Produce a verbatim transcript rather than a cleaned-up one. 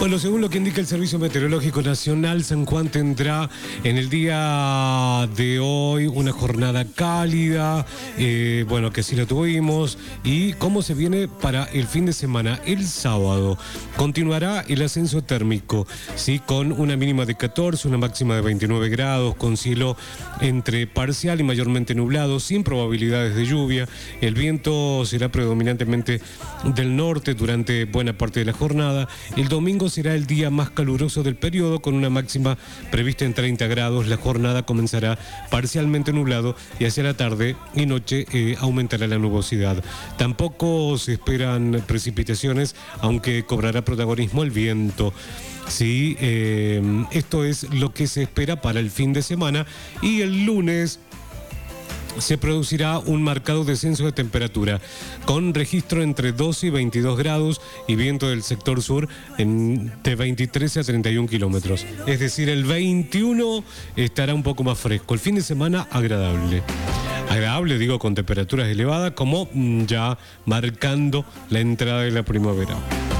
Bueno, según lo que indica el Servicio Meteorológico Nacional, San Juan tendrá en el día de hoy una jornada cálida, eh, bueno, que sí lo tuvimos, y cómo se viene para el fin de semana. El sábado continuará el ascenso térmico, sí, con una mínima de catorce, una máxima de veintinueve grados, con cielo entre parcial y mayormente nublado, sin probabilidades de lluvia. El viento será predominantemente del norte durante buena parte de la jornada. El domingo será el día más caluroso del periodo, con una máxima prevista en treinta grados. La jornada comenzará parcialmente nublado y hacia la tarde y noche eh, aumentará la nubosidad. Tampoco se esperan precipitaciones, aunque cobrará protagonismo el viento. Sí, eh, esto es lo que se espera para el fin de semana, y el lunes se producirá un marcado descenso de temperatura, con registro entre doce y veintidós grados y viento del sector sur en, de veintitrés a treinta y un kilómetros. Es decir, el veintiuno estará un poco más fresco. El fin de semana agradable. Agradable, digo, con temperaturas elevadas, como ya marcando la entrada de la primavera.